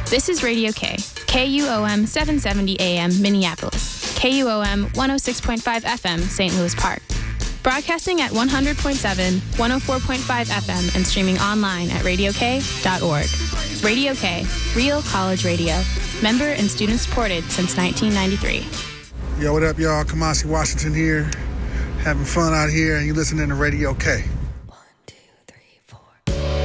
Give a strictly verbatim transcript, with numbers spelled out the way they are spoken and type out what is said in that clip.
This is Radio K, K U O M seven seventy A M Minneapolis, K U O M one oh six point five F M Saint Louis Park. Broadcasting at one hundred point seven, one oh four point five F M and streaming online at radio k dot org. Radio K, real college radio. Member and student supported since nineteen ninety-three. Yo, what up, y'all? Kamasi Washington here. Having fun out here, and you listening to Radio K.